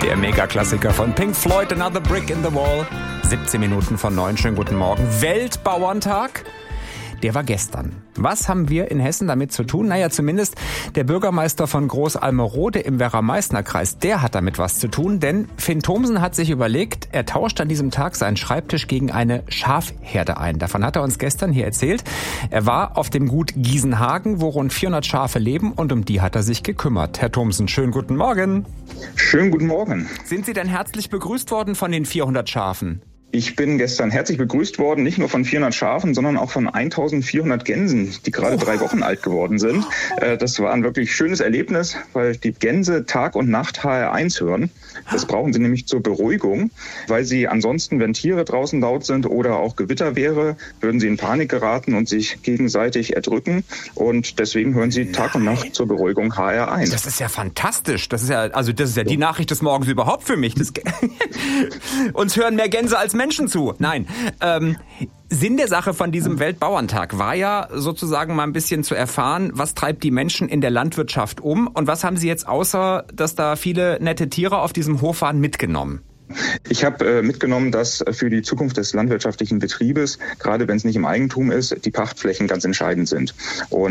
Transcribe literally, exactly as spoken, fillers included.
Der Mega-Klassiker von Pink Floyd, Another Brick in the Wall. siebzehn Minuten von neun, schönen guten Morgen. Weltbauerntag, der war gestern. Was haben wir in Hessen damit zu tun? Naja, zumindest der Bürgermeister von Groß-Almerode im Werra-Meißner-Kreis, der hat damit was zu tun, denn Finn Thomsen hat sich überlegt, er tauscht an diesem Tag seinen Schreibtisch gegen eine Schafherde ein. Davon hat er uns gestern hier erzählt. Er war auf dem Gut Giesenhagen, wo rund vierhundert Schafe leben, und um die hat er sich gekümmert. Herr Thomsen, schönen guten Morgen. Schönen guten Morgen. Sind Sie denn herzlich begrüßt worden von den vierhundert Schafen? Ich bin gestern herzlich begrüßt worden, nicht nur von vierhundert Schafen, sondern auch von eintausendvierhundert Gänsen, die gerade oh. drei Wochen alt geworden sind. Das war ein wirklich schönes Erlebnis, weil die Gänse Tag und Nacht H R eins hören. Das brauchen sie nämlich zur Beruhigung, weil sie ansonsten, wenn Tiere draußen laut sind oder auch Gewitter wäre, würden sie in Panik geraten und sich gegenseitig erdrücken. Und deswegen hören sie Tag und Nacht zur Beruhigung H R eins. Das ist ja fantastisch. Das ist ja, also das ist ja die Nachricht des Morgens überhaupt für mich. Das Uns hören mehr Gänse als Menschen zu. Nein. Ähm, Sinn der Sache von diesem Weltbauerntag war ja sozusagen mal ein bisschen zu erfahren, was treibt die Menschen in der Landwirtschaft um und was haben sie jetzt, außer dass da viele nette Tiere auf diesem Hof waren, mitgenommen? Ich habe äh, mitgenommen, dass für die Zukunft des landwirtschaftlichen Betriebes, gerade wenn es nicht im Eigentum ist, die Pachtflächen ganz entscheidend sind. Und